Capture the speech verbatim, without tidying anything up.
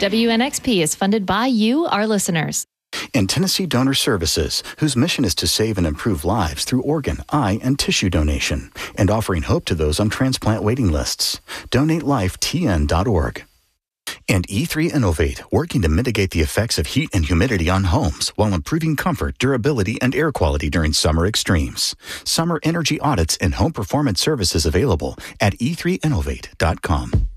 W N X P is funded by you, our listeners. And Tennessee Donor Services, whose mission is to save and improve lives through organ, eye, and tissue donation, and offering hope to those on transplant waiting lists. donate life T N dot org. And E three Innovate, working to mitigate the effects of heat and humidity on homes while improving comfort, durability, and air quality during summer extremes. Summer energy audits and home performance services available at e three innovate dot com.